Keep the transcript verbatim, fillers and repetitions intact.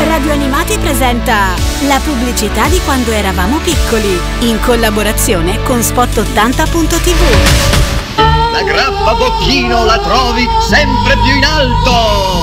Radio Animati presenta la pubblicità di quando eravamo piccoli, in collaborazione con Spot ottanta punto tivù. La grappa Bocchino la trovi sempre più in alto.